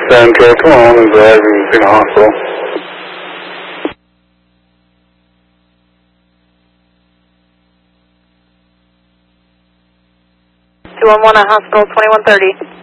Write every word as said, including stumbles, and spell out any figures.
seven twelve, come on, is driving to the hospital. two one one at hospital, twenty-one thirty.